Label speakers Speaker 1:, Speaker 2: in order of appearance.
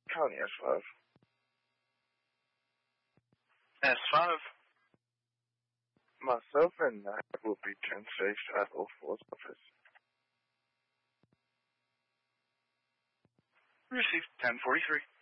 Speaker 1: County S5.
Speaker 2: S5.
Speaker 1: Myself and I will be transfixed at 04's office.
Speaker 2: Received 1043.